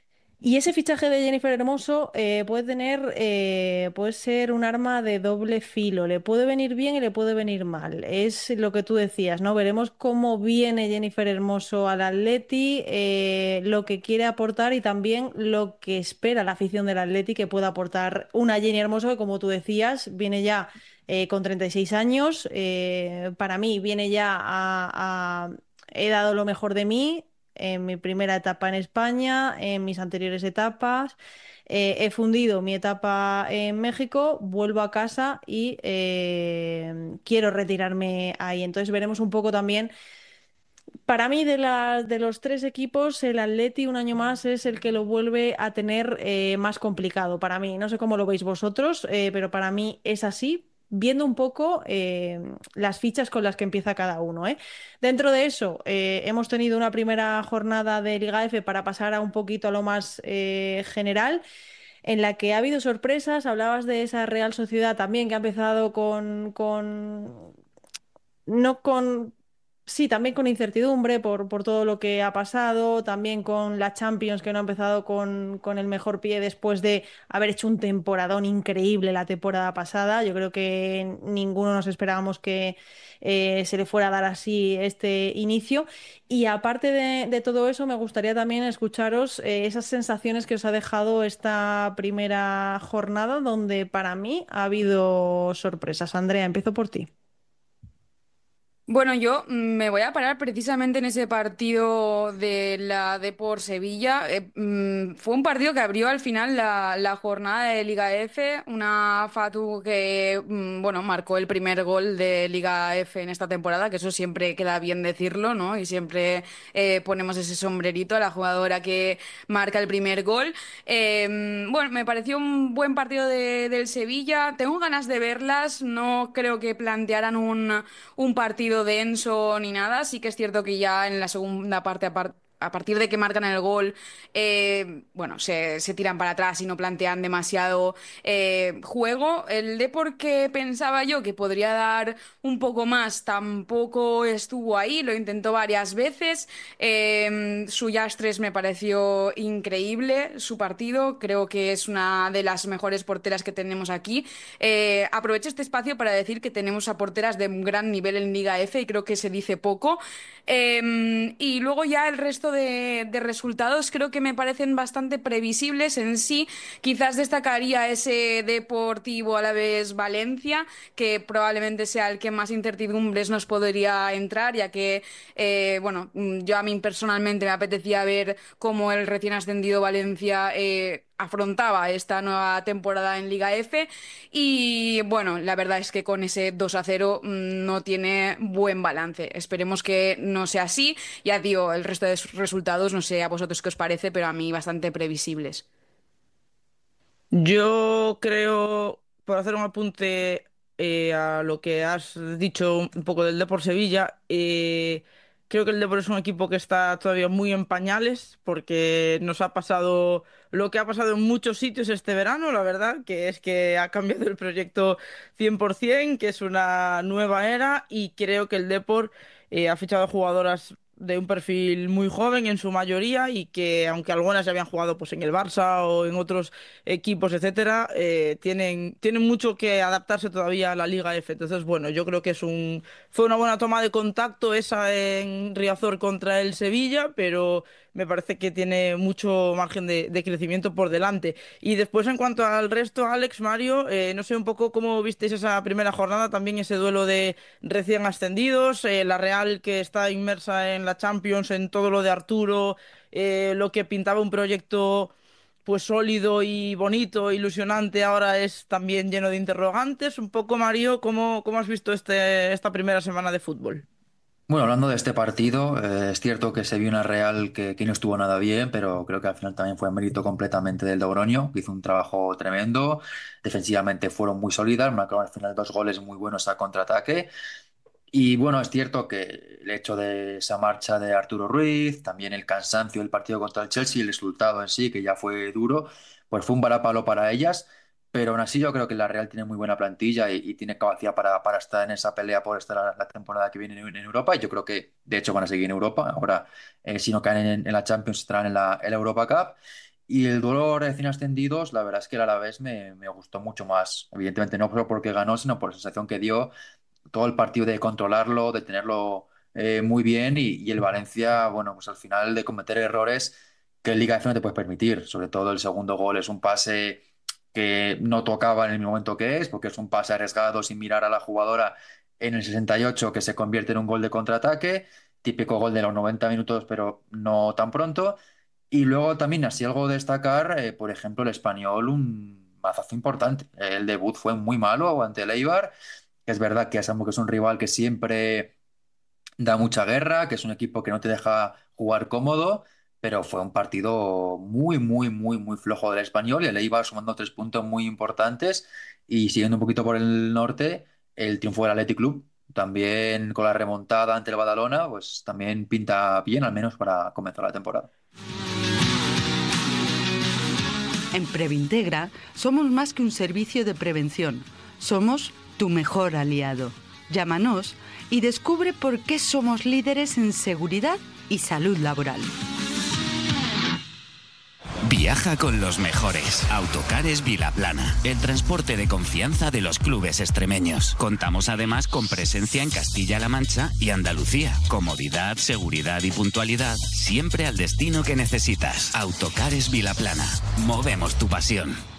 [SPEAKER 1] Y ese fichaje de Jennifer Hermoso eh, puede tener, eh, puede ser un arma de doble filo. Le puede venir bien y le puede venir mal. Es lo que tú decías, ¿no? Veremos cómo viene Jennifer Hermoso al Atleti, eh, lo que quiere aportar y también lo que espera la afición del Atleti que pueda aportar una Jenny Hermoso que, como tú decías, viene ya eh, con treinta y seis años. Eh, para mí viene ya a, a he dado lo mejor de mí en mi primera etapa en España, en mis anteriores etapas. Eh, he fundido mi etapa en México, vuelvo a casa y eh, quiero retirarme ahí. Entonces veremos un poco también. Para mí, de la- de los tres equipos, el Atleti un año más es el que lo vuelve a tener eh, más complicado. Para mí, no sé cómo lo veis vosotros, eh, pero para mí es así, viendo un poco eh, las fichas con las que empieza cada uno, ¿eh? Dentro de eso, eh, hemos tenido una primera jornada de Liga F para pasar a un poquito a lo más eh, general, en la que ha habido sorpresas. Hablabas de esa Real Sociedad también, que ha empezado con, con no con, sí, también con incertidumbre por, por todo lo que ha pasado, también con la Champions que no ha empezado con, con el mejor pie después de haber hecho un temporadón increíble la temporada pasada. Yo creo que ninguno nos esperábamos que eh, se le fuera a dar así este inicio. Y aparte de, de todo eso, me gustaría también escucharos eh, esas sensaciones que os ha dejado esta primera jornada, donde para mí ha habido sorpresas. Andrea, empiezo por ti.
[SPEAKER 5] Bueno, yo mm, me voy a parar precisamente en ese partido de la Depor Sevilla. Eh, mm, fue un partido que abrió al final la, la jornada de Liga F, una Fatu que, mm, bueno, marcó el primer gol de Liga F en esta temporada, que eso siempre queda bien decirlo, ¿no? Y siempre eh, ponemos ese sombrerito a la jugadora que marca el primer gol. Eh, mm, bueno, me pareció un buen partido de- del Sevilla. Tengo ganas de verlas. No creo que plantearan un un partido denso ni nada. Sí que es cierto que ya en la segunda parte, apar- a partir de que marcan el gol, eh, bueno, se, se tiran para atrás y no plantean demasiado eh, juego. El Depor que pensaba yo que podría dar un poco más, tampoco estuvo ahí, lo intentó varias veces. Eh, su Yastres me pareció increíble, su partido. Creo que es una de las mejores porteras que tenemos aquí. Eh, aprovecho este espacio para decir que tenemos a porteras de un gran nivel en Liga F y creo que se dice poco. Eh, y luego ya el resto de, de resultados creo que me parecen bastante previsibles en sí. Quizás destacaría ese Deportivo Alavés Valencia, que probablemente sea el que más incertidumbres nos podría entrar, ya que, eh, bueno, mm, yo a mí personalmente me apetecía ver cómo el recién ascendido Valencia eh, afrontaba esta nueva temporada en Liga F. Y bueno, la verdad es que con ese dos a cero mm, no tiene buen balance. Esperemos que no sea así. Ya digo, el resto de sus resultados, no sé a vosotros qué os parece, pero a mí bastante previsibles.
[SPEAKER 2] Yo creo, por hacer un apunte eh, a lo que has dicho un poco del Depor Sevilla, eh, creo que el Depor es un equipo que está todavía muy en pañales porque nos ha pasado lo que ha pasado en muchos sitios este verano, la verdad, que es que ha cambiado el proyecto cien por ciento, que es una nueva era y creo que el Depor eh, ha fichado jugadoras de un perfil muy joven en su mayoría y que aunque algunas ya habían jugado pues en el Barça o en otros equipos, etcétera, eh, tienen, tienen mucho que adaptarse todavía a la Liga F. Entonces, bueno, yo creo que es un, fue una buena toma de contacto esa en Riazor contra el Sevilla, pero me parece que tiene mucho margen de, de crecimiento por delante. Y después, en cuanto al resto, Alex, Mario, eh, no sé un poco cómo visteis esa primera jornada, también ese duelo de recién ascendidos, eh, la Real que está inmersa en la Champions, en todo lo de Arturo, eh, lo que pintaba un proyecto pues sólido y bonito, ilusionante, ahora es también lleno de interrogantes. Un poco, Mario, ¿cómo, cómo has visto este, esta primera semana de fútbol?
[SPEAKER 6] Bueno, hablando de este partido, eh, es cierto que se vio una Real que, que no estuvo nada bien, pero creo que al final también fue mérito completamente del Logroño, que hizo un trabajo tremendo. Defensivamente fueron muy sólidas, marcaron al final dos goles muy buenos a contraataque. Y bueno, es cierto que el hecho de esa marcha de Arturo Ruiz, también el cansancio del partido contra el Chelsea, el resultado en sí, que ya fue duro, pues fue un varapalo para ellas. Pero aún así yo creo que la Real tiene muy buena plantilla y, y tiene capacidad para, para estar en esa pelea por estar la, la temporada que viene en, en Europa. Y yo creo que de hecho van a seguir en Europa. Ahora, eh, si no caen en, en la Champions, estarán en la, en la Europa Cup. Y el duelo recién ascendidos, la verdad es que el Alavés me, me gustó mucho más. Evidentemente no solo porque ganó, sino por la sensación que dio todo el partido de controlarlo, de tenerlo eh, muy bien y, y el Valencia, bueno, pues al final de cometer errores que en Liga F no te puedes permitir. Sobre todo el segundo gol es un pase que no tocaba en el momento que es, porque es un pase arriesgado sin mirar a la jugadora en el sesenta y ocho que se convierte en un gol de contraataque. típico gol de los noventa minutos, pero no tan pronto. Y luego también, así algo destacar, eh, por ejemplo, el Español, un mazazo importante. El debut fue muy malo ante el Eibar. Es verdad que sabemos que es un rival que siempre da mucha guerra, que es un equipo que no te deja jugar cómodo, pero fue un partido muy, muy, muy, muy flojo del Español y el Eibar sumando tres puntos muy importantes. Y siguiendo un poquito por el norte, el triunfo del Athletic Club, también con la remontada ante el Badalona, pues también pinta bien, al menos para comenzar la temporada.
[SPEAKER 4] En Previntegra somos más que un servicio de prevención. Somos tu mejor aliado. Llámanos y descubre por qué somos líderes en seguridad y salud laboral.
[SPEAKER 3] Viaja con los mejores. Autocares Vilaplana, el transporte de confianza de los clubes extremeños. Contamos además con presencia en Castilla-La Mancha y Andalucía. Comodidad, seguridad y puntualidad, siempre al destino que necesitas. Autocares Vilaplana. Movemos tu pasión.